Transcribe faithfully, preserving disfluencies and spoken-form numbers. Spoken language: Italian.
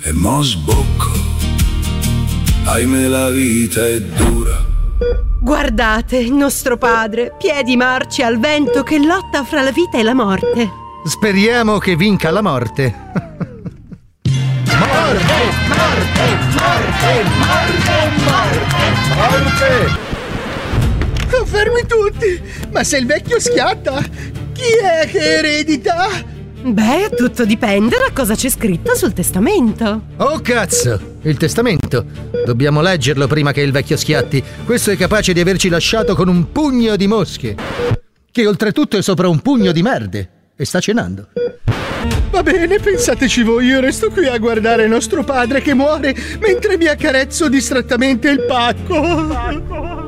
e mo sbocco. Ahimè la vita è dura. Guardate, nostro padre, piedi marci al vento che lotta fra la vita e la morte. Speriamo che vinca la morte. Morte, morte, morte, morte, morte, morte. Oh, fermi tutti! Ma se il vecchio schiatta, chi è che eredita? Beh, tutto dipende da cosa c'è scritto sul testamento. Oh cazzo! Il testamento? Dobbiamo leggerlo prima che il vecchio schiatti. Questo è capace di averci lasciato con un pugno di mosche, che oltretutto è sopra un pugno di merde, e sta cenando. Va bene, pensateci voi, io resto qui a guardare nostro padre che muore mentre mi accarezzo distrattamente il pacco.